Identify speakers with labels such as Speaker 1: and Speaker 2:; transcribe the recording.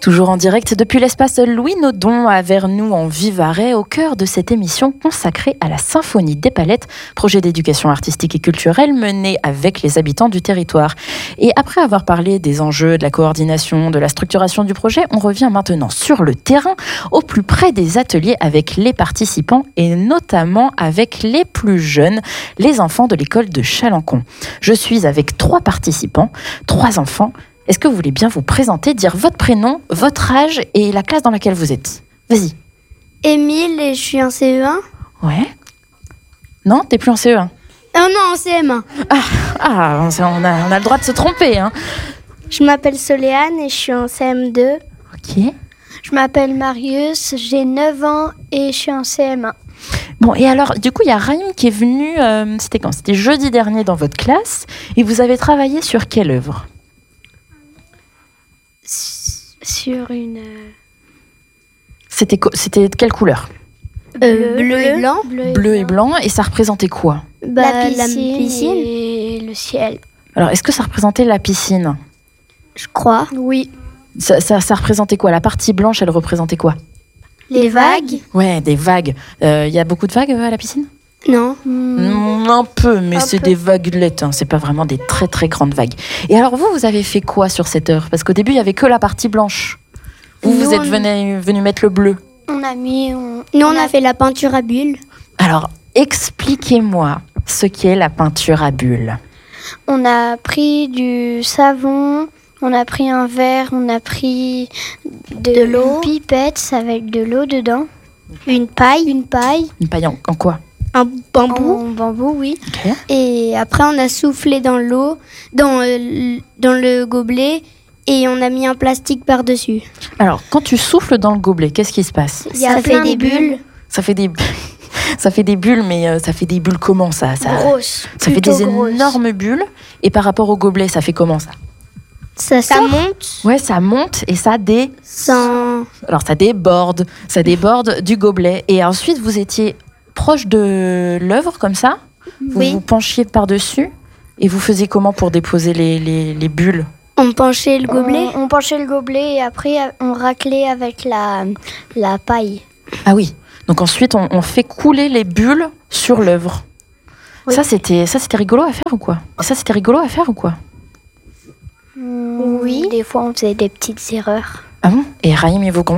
Speaker 1: Toujours en direct depuis l'espace Louis Nodon à Vernoux en Vivarais, au cœur de cette émission consacrée à la Symphonie des Palettes, projet d'éducation artistique et culturelle mené avec les habitants du territoire. Et après avoir parlé des enjeux, de la coordination, de la structuration du projet, on revient maintenant sur le terrain, au plus près des ateliers avec les participants et notamment avec les plus jeunes, les enfants de l'école de Chalancon. Je suis avec 3 participants, 3 enfants. Est-ce que vous voulez bien vous présenter, dire votre prénom, votre âge et la classe dans laquelle vous êtes ? Vas-y.
Speaker 2: Émile et je suis en CE1.
Speaker 1: Ouais. Non, t'es plus en CE1.
Speaker 2: Oh non, en CM1.
Speaker 1: On a le droit de se tromper. Hein.
Speaker 2: Je m'appelle Soléane et je suis en CM2.
Speaker 1: Ok.
Speaker 2: Je m'appelle Marius, j'ai 9 ans et je suis en CM1.
Speaker 1: Bon, et alors, du coup, il y a Raïm qui est venu, c'était quand ? C'était jeudi dernier dans votre classe. Et vous avez travaillé sur quelle œuvre ?
Speaker 2: Sur une...
Speaker 1: C'était de quelle couleur ?
Speaker 2: Bleu et blanc.
Speaker 1: Bleu et blanc. Et ça représentait quoi ?
Speaker 2: La piscine et le ciel.
Speaker 1: Alors, est-ce que ça représentait la piscine ?
Speaker 2: Je crois. Oui.
Speaker 1: Ça représentait quoi ? La partie blanche, elle représentait quoi ?
Speaker 2: Les vagues.
Speaker 1: Ouais, des vagues. Il y a beaucoup de vagues à la piscine ?
Speaker 2: Non.
Speaker 1: Un peu, mais c'est des vaguelettes. Hein. C'est pas vraiment des très très grandes vagues. Et alors vous avez fait quoi sur cette œuvre ? Parce qu'au début, il y avait que la partie blanche. Vous êtes venu mettre le bleu.
Speaker 2: On a fait la peinture à bulles.
Speaker 1: Alors, expliquez-moi ce qu'est la peinture à bulles.
Speaker 2: On a pris du savon, on a pris un verre, on a pris de l'eau, une pipette avec de l'eau dedans, une paille.
Speaker 1: Une paille en quoi ?
Speaker 2: Un bambou. En bambou, oui.
Speaker 1: Okay.
Speaker 2: Et après, on a soufflé dans l'eau, dans le gobelet, et on a mis un plastique par-dessus.
Speaker 1: Alors, quand tu souffles dans le gobelet, qu'est-ce qui se passe ?
Speaker 2: Ça fait des bulles.
Speaker 1: Ça fait des bulles, mais ça fait des bulles comment ça
Speaker 2: Grosses.
Speaker 1: Ça fait des énormes bulles. Et par rapport au gobelet, ça fait comment ça ?
Speaker 2: Ça monte.
Speaker 1: Ouais, ça monte et Alors, ça déborde du gobelet. Et ensuite, vous étiez proche de l'œuvre, comme ça ?
Speaker 2: Oui.
Speaker 1: Vous penchiez par-dessus et vous faisiez comment pour déposer les bulles ?
Speaker 2: On penchait le gobelet. On penchait le gobelet et après, on raclait avec la paille.
Speaker 1: Ah oui. Donc ensuite, on fait couler les bulles sur l'œuvre. Oui. Ça, c'était rigolo à faire ou quoi ?
Speaker 2: Oui. Des fois, on faisait des petites erreurs.
Speaker 1: Ah bon ? Et Raïm, il vous